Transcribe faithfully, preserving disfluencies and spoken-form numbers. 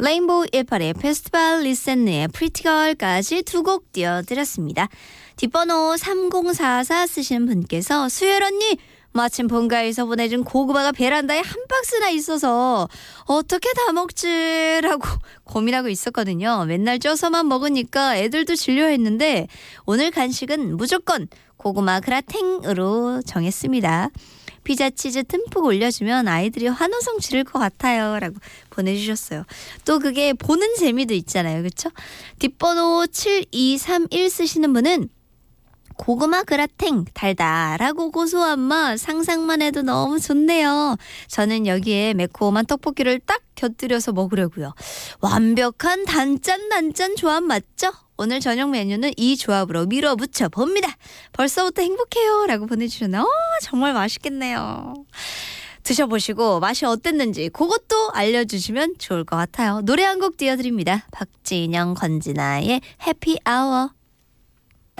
레인보우 일팔의 페스티벌 리센느의 프리티걸까지 두 곡 띄워드렸습니다. 뒷번호 삼공사사 쓰시는 분께서 수열 언니 마침 본가에서 보내준 고구마가 베란다에 한 박스나 있어서 어떻게 다 먹지라고 고민하고 있었거든요. 맨날 쪄서만 먹으니까 애들도 질려했는데 오늘 간식은 무조건 고구마 그라탱으로 정했습니다. 피자 치즈 듬뿍 올려주면 아이들이 환호성 지를 것 같아요 라고 보내주셨어요. 또 그게 보는 재미도 있잖아요. 그렇죠? 뒷번호 칠이삼일 쓰시는 분은 고구마 그라탱 달달하고 고소한 맛 상상만 해도 너무 좋네요. 저는 여기에 매콤한 떡볶이를 딱 곁들여서 먹으려고요. 완벽한 단짠 단짠 조합 맞죠? 오늘 저녁 메뉴는 이 조합으로 밀어붙여 봅니다. 벌써부터 행복해요 라고 보내주셨나요? 어, 정말 맛있겠네요. 드셔보시고 맛이 어땠는지 그것도 알려주시면 좋을 것 같아요. 노래 한 곡 띄워드립니다. 박진영, 권진아의 해피 아워.